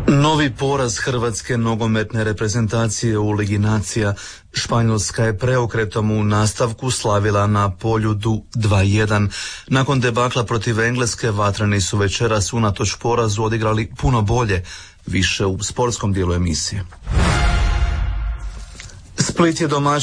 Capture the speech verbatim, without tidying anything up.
Novi poraz hrvatske nogometne reprezentacije u Ligi nacija. Španjolska je preokretom u nastavku slavila na Poljudu dva jedan. Nakon debakla protiv Engleske, vatreni su večeras unatoč porazu odigrali puno bolje, više u sportskom dijelu emisije. Split je domaćin